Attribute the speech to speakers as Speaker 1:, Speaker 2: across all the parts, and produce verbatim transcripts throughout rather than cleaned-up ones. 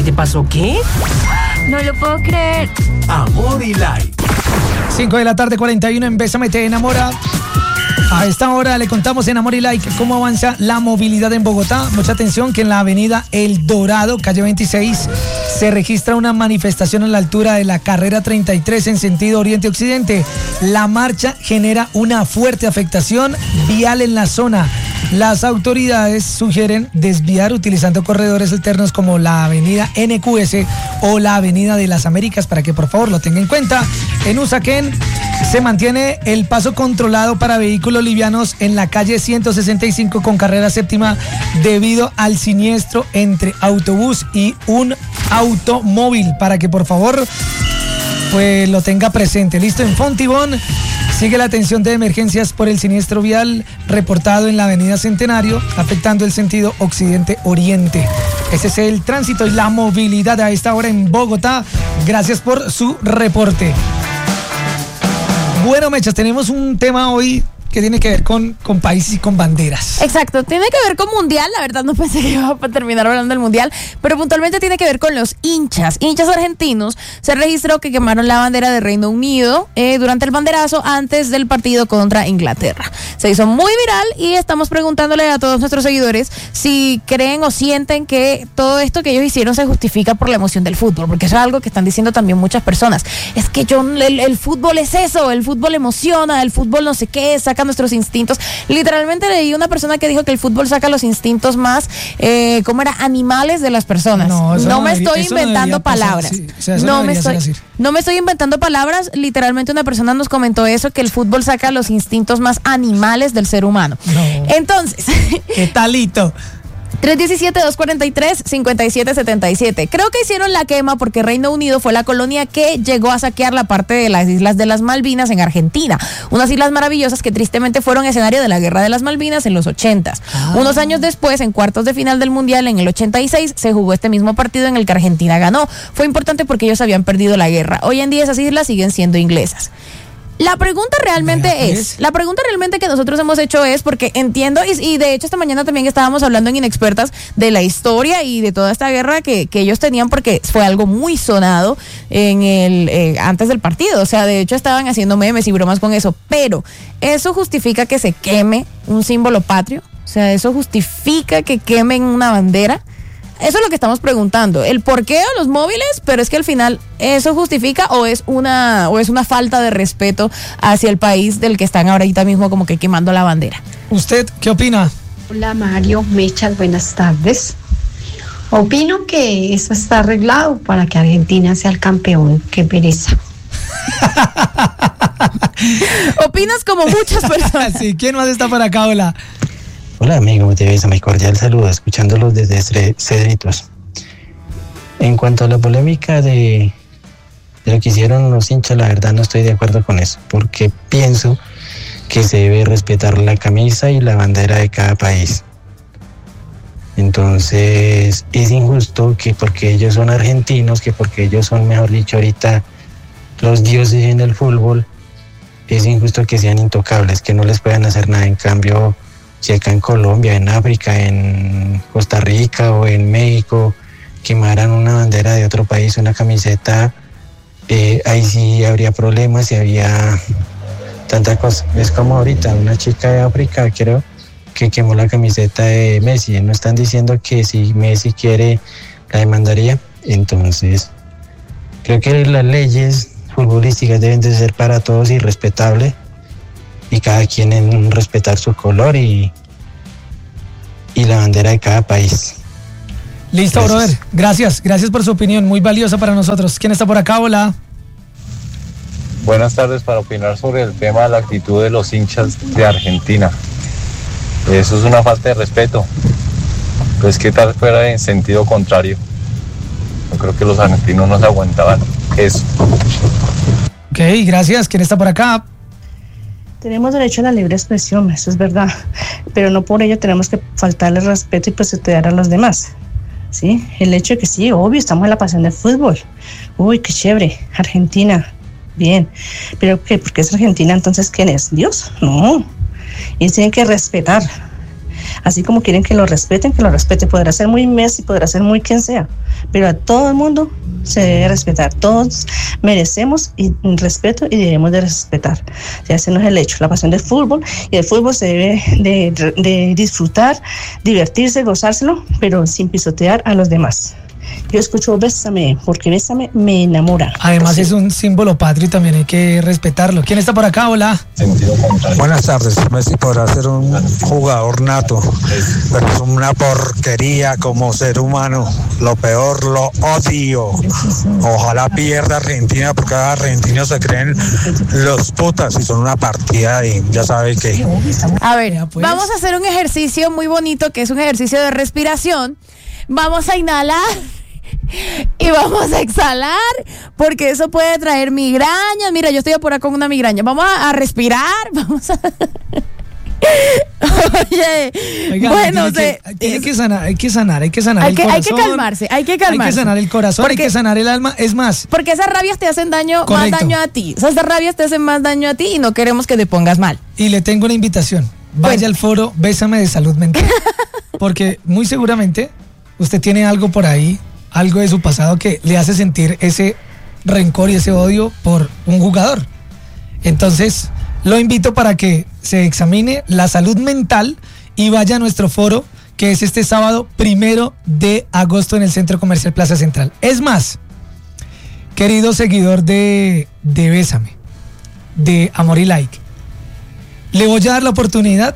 Speaker 1: ¿Qué te pasó? ¿Qué?
Speaker 2: No lo puedo creer.
Speaker 3: Amor y Light.
Speaker 4: cinco de la tarde, cuarenta y uno en Bésame Te Enamora. A esta hora le contamos en Amor y Like cómo avanza la movilidad en Bogotá. Mucha atención que en la avenida El Dorado, calle veintiséis, se registra una manifestación a la altura de la carrera treinta y tres en sentido oriente-occidente. La marcha genera una fuerte afectación vial en la zona. Las autoridades sugieren desviar utilizando corredores alternos como la avenida N Q S o la avenida de las Américas para que por favor lo tengan en cuenta. En Usaquén se mantiene el paso controlado para vehículos livianos en la calle ciento sesenta y cinco con carrera séptima debido al siniestro entre autobús y un automóvil, para que por favor pues lo tenga presente. Listo, en Fontibón sigue la atención de emergencias por el siniestro vial reportado en la avenida Centenario, afectando el sentido occidente-oriente. Ese es el tránsito y la movilidad a esta hora en Bogotá. Gracias por su reporte. Bueno, Mechas, tenemos un tema hoy que tiene que ver con, con países y con banderas.
Speaker 2: Exacto, tiene que ver con mundial. La verdad no pensé que iba a terminar hablando del mundial, pero puntualmente tiene que ver con los hinchas. Hinchas argentinos. Se registró que quemaron la bandera de Reino Unido eh, durante el banderazo antes del partido contra Inglaterra. Se hizo muy viral y estamos preguntándole a todos nuestros seguidores si creen o sienten que todo esto que ellos hicieron se justifica por la emoción del fútbol, porque eso es algo que están diciendo también muchas personas. Es que yo el, el fútbol es eso, el fútbol emociona, el fútbol no sé qué, saca nuestros instintos. Literalmente leí una persona que dijo que el fútbol saca los instintos más, eh, ¿cómo era? Animales de las personas. No, no, no me debería, estoy inventando no palabras. Sí. O sea, no, no, me estoy, no me estoy inventando palabras. Literalmente una persona nos comentó eso, que el fútbol saca los instintos más animales del ser humano. No. Entonces,
Speaker 4: ¿qué talito?
Speaker 2: tres uno siete, dos cuatro tres, cinco siete siete siete. Creo que hicieron la quema porque Reino Unido fue la colonia que llegó a saquear la parte de las islas de las Malvinas en Argentina. Unas islas maravillosas que tristemente fueron escenario de la Guerra de las Malvinas en los ochentas. Ah. Unos años después, en cuartos de final del Mundial, en el ochenta y seis, se jugó este mismo partido en el que Argentina ganó. Fue importante porque ellos habían perdido la guerra. Hoy en día esas islas siguen siendo inglesas. La pregunta realmente es, la pregunta realmente que nosotros hemos hecho es, porque entiendo, y, y de hecho esta mañana también estábamos hablando en Inexpertas de la historia y de toda esta guerra que, que ellos tenían, porque fue algo muy sonado en el eh, antes del partido. O sea, de hecho estaban haciendo memes y bromas con eso, pero ¿eso justifica que se queme un símbolo patrio? O sea, ¿eso justifica que quemen una bandera? Eso es lo que estamos preguntando, el porqué a los móviles, pero es que al final eso justifica o es una o es una falta de respeto hacia el país del que están ahorita mismo como que quemando la bandera.
Speaker 4: ¿Usted qué opina?
Speaker 5: Hola Mario, Mechas, buenas tardes. Opino que eso está arreglado para que Argentina sea el campeón. Qué pereza.
Speaker 2: Opinas como muchas personas.
Speaker 4: Sí, ¿quién más está por acá? Hola.
Speaker 6: Hola amigo, te beso, mi cordial saludo, escuchándolos desde Cedritos. En cuanto a la polémica de, de lo que hicieron los hinchas, la verdad no estoy de acuerdo con eso, porque pienso que se debe respetar la camisa y la bandera de cada país. Entonces es injusto que porque ellos son argentinos, que porque ellos son, mejor dicho, ahorita los dioses en el fútbol, es injusto que sean intocables, que no les puedan hacer nada. En cambio, si acá en Colombia, en África, en Costa Rica o en México quemaran una bandera de otro país, una camiseta, eh, ahí sí habría problemas y había tanta cosa. Es como ahorita una chica de África, creo, que quemó la camiseta de Messi. No están diciendo que si Messi quiere la demandaría. Entonces creo que las leyes futbolísticas deben de ser para todos y respetables, y cada quien en respetar su color y, y la bandera de cada país.
Speaker 4: Listo, gracias. Brother. Gracias, gracias por su opinión, muy valiosa para nosotros. ¿Quién está por acá? Hola.
Speaker 7: Buenas tardes, para opinar sobre el tema de la actitud de los hinchas de Argentina. Eso es una falta de respeto. Pues qué tal fuera en sentido contrario. Yo creo que los argentinos no se aguantaban eso.
Speaker 4: Ok, gracias. ¿Quién está por acá?
Speaker 8: Tenemos derecho a la libre expresión, eso es verdad, pero no por ello tenemos que faltarle respeto y pisotear a los demás, ¿sí? El hecho de que sí, obvio, estamos en la pasión del fútbol. Uy, qué chévere, Argentina, bien, pero ¿qué? ¿Porque es Argentina? Entonces, ¿quién es? ¿Dios? No, y tienen que respetar. Así como quieren que lo respeten, que lo respeten. Podrá ser muy Messi, podrá ser muy quien sea, pero a todo el mundo se debe respetar. Todos merecemos y, respeto y debemos de respetar. O sea, ese no es el hecho. La pasión del fútbol, y el fútbol se debe de, de disfrutar, divertirse, gozárselo, pero sin pisotear a los demás. Yo escucho Bésame, porque Bésame me enamora.
Speaker 4: Además
Speaker 8: Así.
Speaker 4: es un símbolo patrio y también hay que respetarlo. ¿Quién está por acá? Hola.
Speaker 1: Buenas tardes. Messi podrá ser un jugador nato, pero es una porquería como ser humano. Lo peor, lo odio. Ojalá pierda Argentina, porque los argentinos se creen los putas y son una partida de ya sabe qué.
Speaker 2: A ver,
Speaker 4: Ya, pues.
Speaker 2: vamos a hacer un ejercicio muy bonito que es un ejercicio de respiración. Vamos a inhalar y vamos a exhalar porque eso puede traer migrañas. Mira, yo estoy apurada con una migraña. Vamos a, a respirar, vamos a... Oye,
Speaker 4: Oiga,
Speaker 2: bueno,
Speaker 4: tiene,
Speaker 2: se-
Speaker 4: que, tiene que sanar, hay que sanar, hay que sanar
Speaker 2: hay
Speaker 4: el
Speaker 2: que, hay
Speaker 4: corazón.
Speaker 2: que calmarse, hay que calmarse.
Speaker 4: Hay que sanar el corazón,
Speaker 2: Porque-
Speaker 4: hay que sanar el alma. Es más,
Speaker 2: Porque esas rabias te hacen daño,
Speaker 4: Correcto.
Speaker 2: más daño a ti. Esas rabias te hacen más daño a ti y no queremos que te pongas mal.
Speaker 4: y le tengo una invitación. Vaya
Speaker 2: Bueno.
Speaker 4: al foro Bésame de Salud Mental. Porque muy seguramente usted tiene algo por ahí, algo de su pasado que le hace sentir ese rencor y ese odio por un jugador. Entonces, lo invito para que se examine la salud mental y vaya a nuestro foro, que es este sábado primero de agosto en el Centro Comercial Plaza Central. Es más, querido seguidor de, de Bésame, de Amor y Like, le voy a dar la oportunidad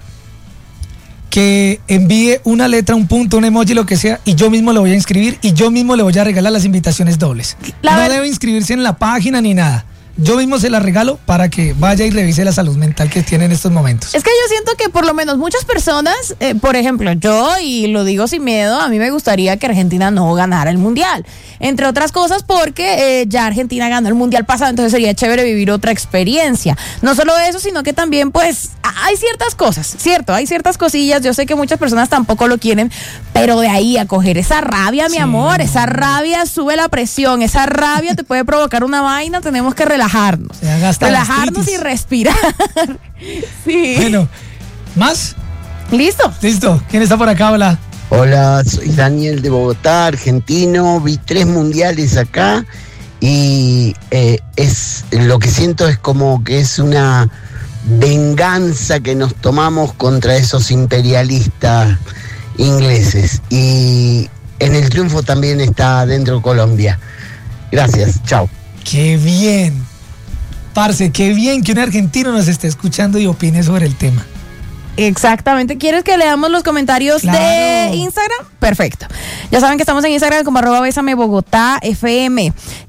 Speaker 4: que envíe una letra, un punto, un emoji, lo que sea, y yo mismo lo voy a inscribir y yo mismo le voy a regalar las invitaciones dobles.
Speaker 2: La
Speaker 4: no
Speaker 2: ver-
Speaker 4: debe inscribirse en la página ni nada. Yo mismo se la regalo para que vaya y revise la salud mental que tiene en estos momentos.
Speaker 2: Es que yo siento que por lo menos muchas personas, eh, por ejemplo, yo, y lo digo sin miedo, a mí me gustaría que Argentina no ganara el Mundial. Entre otras cosas porque eh, ya Argentina ganó el Mundial pasado, entonces sería chévere vivir otra experiencia. No solo eso, sino que también pues a- hay ciertas cosas, ¿cierto? Hay ciertas cosillas, yo sé que muchas personas tampoco lo quieren, pero de ahí a coger esa rabia, mi
Speaker 4: Sí,
Speaker 2: amor,
Speaker 4: no.
Speaker 2: esa rabia sube la presión, esa rabia te puede provocar una vaina, tenemos que relajarnos.
Speaker 4: Se haga hasta
Speaker 2: Relajarnos y
Speaker 4: gastritis.
Speaker 2: respirar. Sí.
Speaker 4: Bueno, ¿más?
Speaker 2: ¿Listo?
Speaker 4: Listo. ¿Quién está por acá? Hola.
Speaker 9: Hola, soy Daniel de Bogotá, argentino. Vi tres mundiales acá y eh, es lo que siento es como que es una venganza que nos tomamos contra esos imperialistas ingleses. Y en el triunfo también está dentro Colombia. Gracias, chao.
Speaker 4: Qué bien. Parce, qué bien que un argentino nos esté escuchando y opine sobre el tema.
Speaker 2: Exactamente. ¿Quieres que leamos los comentarios
Speaker 4: Claro.
Speaker 2: de Instagram? Perfecto. Ya saben que estamos en Instagram como arroba Bésame Bogotá F M.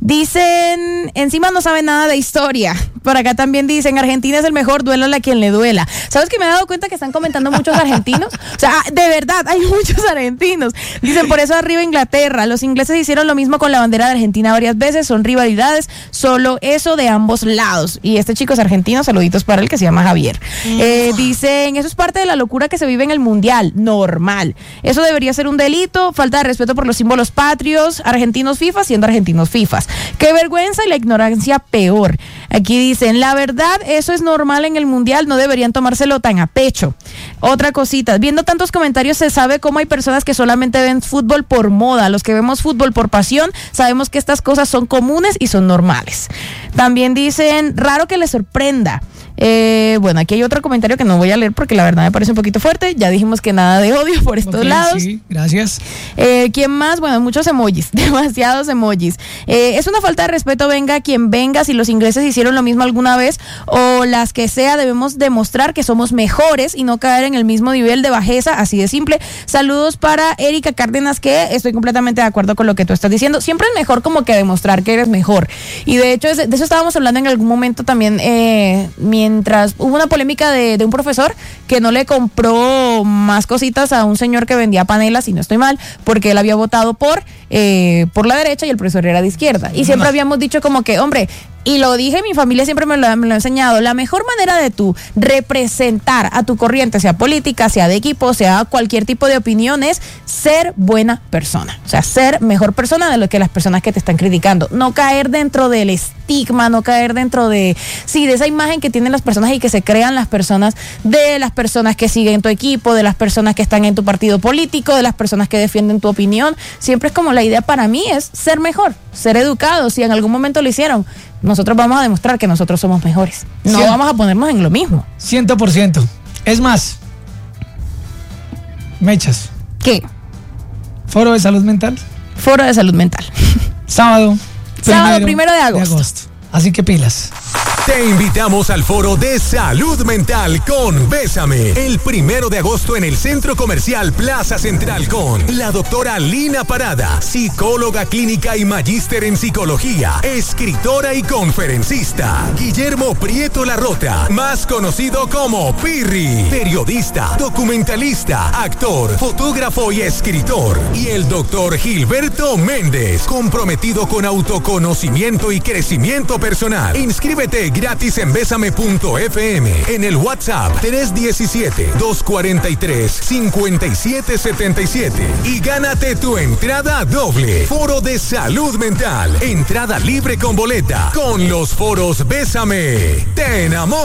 Speaker 2: Dicen, encima no saben nada de historia. Por acá también dicen, Argentina es el mejor, duélale a quien le duela. ¿Sabes que me he dado cuenta que están comentando muchos argentinos? O sea, de verdad, hay muchos argentinos. Dicen, por eso arriba Inglaterra. Los ingleses hicieron lo mismo con la bandera de Argentina varias veces. Son rivalidades, solo eso de ambos lados. Y este chico es argentino, saluditos para él, que se llama Javier. Eh, dicen, eso es parte de la locura que se vive en el mundial, normal. Eso debería ser un delito, falta de respeto por los símbolos patrios, argentinos FIFA siendo argentinos FIFAs. Qué vergüenza y la ignorancia peor. Aquí dicen, la verdad, eso es normal en el mundial, no deberían tomárselo tan a pecho. Otra cosita, viendo tantos comentarios se sabe cómo hay personas que solamente ven fútbol por moda. Los que vemos fútbol por pasión, sabemos que estas cosas son comunes y son normales. También dicen, raro que les sorprenda. Eh, bueno, aquí hay otro comentario que no voy a leer porque la verdad me parece un poquito fuerte. Ya dijimos que nada de odio por estos
Speaker 4: Ok,
Speaker 2: lados.
Speaker 4: Sí, gracias.
Speaker 2: Eh, ¿Quién más? Bueno, muchos emojis, demasiados emojis. Eh, es una falta de respeto, venga quien venga. Si los ingleses hicieron lo mismo alguna vez o las que sea, debemos demostrar que somos mejores y no caer en el mismo nivel de bajeza, así de simple. Saludos para Erika Cárdenas, que estoy completamente de acuerdo con lo que tú estás diciendo. Siempre es mejor como que demostrar que eres mejor. Y de hecho, de eso estábamos hablando en algún momento también, eh, mientras hubo una polémica de, de un profesor que no le compró más cositas a un señor que vendía panelas, si no estoy mal, porque él había votado por, eh, por la derecha y el profesor era de izquierda. Y siempre habíamos dicho como que, hombre, y lo dije, mi familia siempre me lo, me lo ha enseñado, la mejor manera de tú representar a tu corriente, sea política, sea de equipo, sea cualquier tipo de opinión, es ser buena persona. O sea, ser mejor persona de lo que las personas que te están criticando. No caer dentro del estilo estigma, no caer dentro de, sí, de esa imagen que tienen las personas y que se crean las personas, de las personas que siguen tu equipo, de las personas que están en tu partido político, de las personas que defienden tu opinión. Siempre es como la idea para mí es ser mejor, ser educados. Si en algún momento lo hicieron, nosotros vamos a demostrar que nosotros somos mejores. No
Speaker 4: Cien-
Speaker 2: vamos a ponernos en lo mismo.
Speaker 4: cien por ciento. Es más, Mechas,
Speaker 2: ¿Qué?
Speaker 4: Foro de Salud Mental,
Speaker 2: Foro de Salud Mental.
Speaker 4: sábado,
Speaker 2: Sábado primero de agosto.
Speaker 4: Así que pilas.
Speaker 3: Te invitamos al foro de Salud Mental con Bésame, el primero de agosto en el Centro Comercial Plaza Central con la doctora Lina Parada, psicóloga clínica y magíster en psicología, escritora y conferencista. Guillermo Prieto Larrota, más conocido como Pirri, periodista, documentalista, actor, fotógrafo y escritor. Y el doctor Gilberto Méndez, comprometido con autoconocimiento y crecimiento personal. Inscríbete gratis en besame punto f m, en el WhatsApp tres uno siete, dos cuatro tres, cinco siete siete siete y gánate tu entrada doble. Foro de Salud Mental, entrada libre con boleta. Con los foros Bésame, te enamoro.